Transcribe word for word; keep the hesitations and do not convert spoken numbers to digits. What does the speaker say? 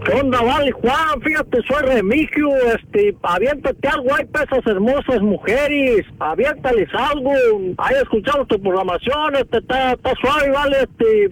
¿Qué onda, vale, Juan? Fíjate, soy Remigio, este, aviéntate algo, hay pesas hermosas mujeres, aviéntales algo, ahí escuchamos tu programación, este, está, está suave, vale, este,